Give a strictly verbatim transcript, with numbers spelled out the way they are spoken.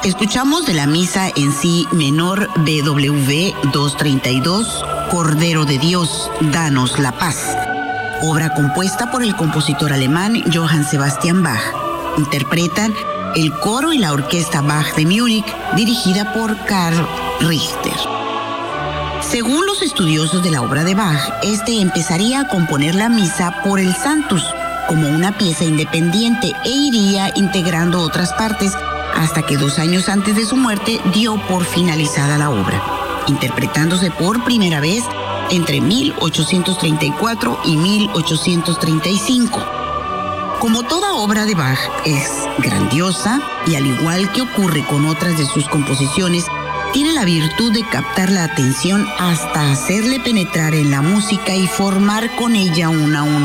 Escuchamos de la misa en si menor B W doscientos treinta y dos, Cordero de Dios, danos la paz, obra compuesta por el compositor alemán Johann Sebastian Bach. Interpretan el coro y la orquesta Bach de Múnich, dirigida por Karl Richter. Según los estudiosos de la obra de Bach, este empezaría a componer la misa por el Sanctus como una pieza independiente e iría integrando otras partes hasta que dos años antes de su muerte dio por finalizada la obra, interpretándose por primera vez entre mil ochocientos treinta y cuatro y mil ochocientos treinta y cinco. Como toda obra de Bach es grandiosa y al igual que ocurre con otras de sus composiciones, tiene la virtud de captar la atención hasta hacerle penetrar en la música y formar con ella una unidad.